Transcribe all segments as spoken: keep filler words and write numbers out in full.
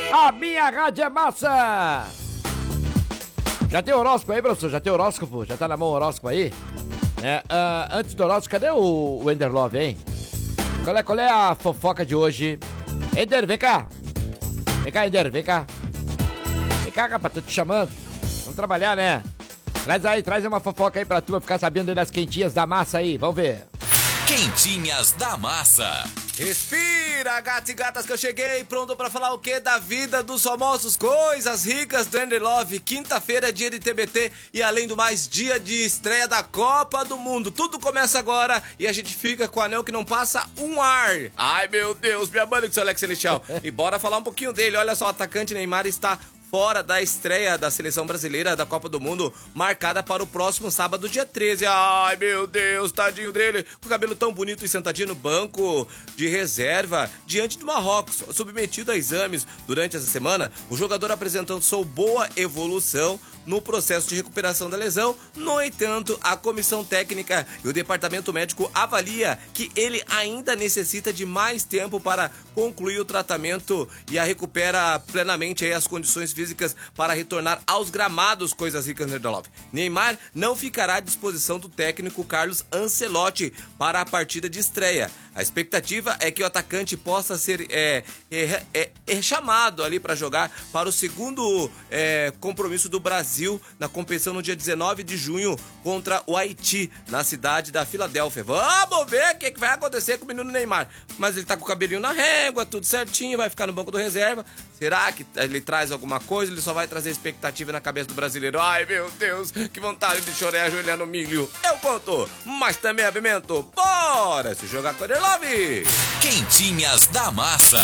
A minha rádio é massa! Já tem horóscopo aí, professor? Já tem horóscopo? Já tá na mão o horóscopo aí? É, uh, antes do horóscopo, cadê o, o Ender Love, hein? Qual é, qual é a fofoca de hoje? Ender, vem cá! Vem cá, Ender, vem cá! Vem cá, rapaz, tô te chamando. Vamos trabalhar, né? Traz aí, traz uma fofoca aí pra tu ficar sabendo aí das quentinhas da massa aí, vamos ver. Quentinhas da massa. Respira, gatos e gatas, que eu cheguei pronto pra falar o que da vida dos famosos, coisas ricas do Ender Love. Quinta-feira é dia de T B T e, além do mais, dia de estreia da Copa do Mundo. Tudo começa agora e a gente fica com o anel que não passa um ar. Ai, meu Deus, me abana com o seu Alex Celestial. E bora falar um pouquinho dele. Olha só, o atacante Neymar está fora da estreia da seleção brasileira da Copa do Mundo, marcada para o próximo sábado, dia treze. Ai, meu Deus, tadinho dele, com o cabelo tão bonito e sentadinho no banco de reserva, diante do Marrocos. Submetido a exames durante essa semana, o jogador apresentou sua boa evolução no processo de recuperação da lesão. No entanto, a comissão técnica e o departamento médico avalia que ele ainda necessita de mais tempo para concluir o tratamento e a recupera plenamente aí as condições físicas para retornar aos gramados, coisas ricas no Love. Neymar não ficará à disposição do técnico Carlos Ancelotti para a partida de estreia. A expectativa é que o atacante possa ser é, é, é, é chamado ali para jogar para o segundo é, compromisso do Brasil na competição no dia dezenove de junho contra o Haiti, na cidade da Filadélfia. Vamos ver o que, que vai acontecer com o menino Neymar. Mas ele tá com o cabelinho na régua, tudo certinho, vai ficar no banco do reserva. Será que ele traz alguma coisa? Ele só vai trazer expectativa na cabeça do brasileiro. Ai, meu Deus, que vontade de chorar ajoelhando no milho. Eu conto, mas também abimento. Bora se jogar com ele, Love! Quentinhas da massa.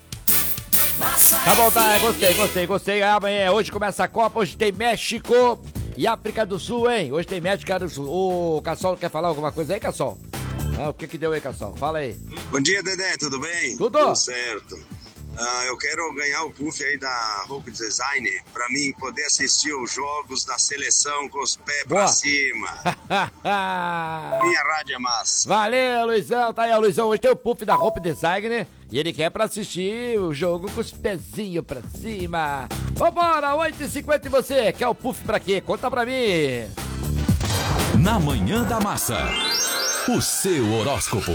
Tá bom, tá, gostei, gostei, gostei. Amanhã, hoje começa a Copa, hoje tem México e África do Sul, hein? Hoje tem México e África do Sul. Ô, Cassol, quer falar alguma coisa aí, Cassol? Ah, o que que deu aí, Cassol? Fala aí. Bom dia, Dedé, tudo bem? Tudo? Tudo certo. Uh, eu quero ganhar o puff aí da Hope Design pra mim poder assistir os jogos da seleção com os pés Boa. pra cima. Minha rádio é massa. Valeu, Luizão. Tá aí, ó, Luizão. Hoje tem o puff da Hope Design, né? E ele quer pra assistir o jogo com os pezinhos pra cima. Vambora, oito e cinquenta e você? Quer o puff pra quê? Conta pra mim. Na Manhã da Massa, o seu horóscopo.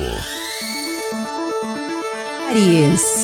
Áries.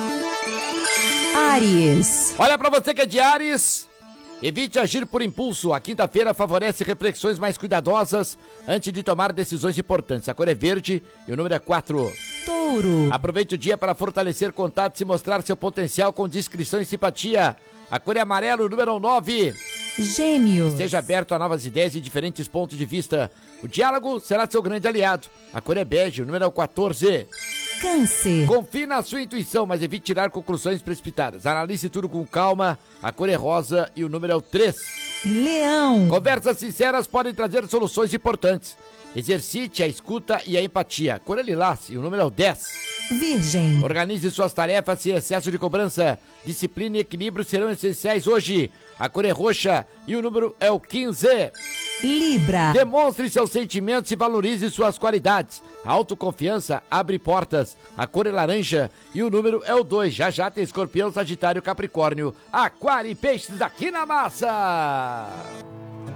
Áries. Olha pra você que é de Áries. Evite agir por impulso. A quinta-feira favorece reflexões mais cuidadosas antes de tomar decisões importantes. A cor é verde e o número é quatro. Touro. Aproveite o dia para fortalecer contatos e mostrar seu potencial com discrição e simpatia. A cor é amarelo, o número é nove. Gêmeos. Esteja aberto a novas ideias e diferentes pontos de vista. O diálogo será seu grande aliado. A cor é bege, o número é o quatorze. Câncer. Confie na sua intuição, mas evite tirar conclusões precipitadas. Analise tudo com calma. A cor é rosa e o número é o três. Leão. Conversas sinceras podem trazer soluções importantes. Exercite a escuta e a empatia. A cor é lilás e o número é o dez. Virgem. Organize suas tarefas sem excesso de cobrança. Disciplina e equilíbrio serão essenciais hoje. A cor é roxa e o número é o quinze. Libra. Demonstre seus sentimentos e valorize suas qualidades. A autoconfiança abre portas. A cor é laranja e o número é o dois. Já já tem Escorpião, Sagitário, Capricórnio, Aquário e Peixes aqui na massa.